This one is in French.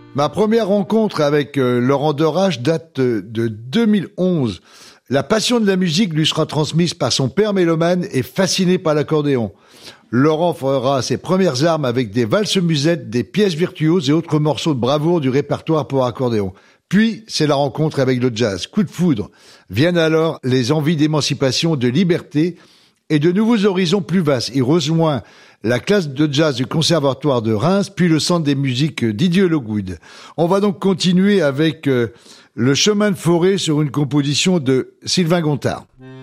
Ma première rencontre avec Laurent Derache date de 2011. La passion de la musique lui sera transmise par son père mélomane et fasciné par l'accordéon. Laurent fera ses premières armes avec des valses-musettes, des pièces virtuoses et autres morceaux de bravoure du répertoire pour accordéon. Puis, c'est la rencontre avec le jazz. Coup de foudre. Viennent alors les envies d'émancipation, de liberté et de nouveaux horizons plus vastes. Il rejoint la classe de jazz du Conservatoire de Reims, puis le centre des musiques Didier Lockwood. On va donc continuer avec le chemin de forêt sur une composition de Sylvain Gontard.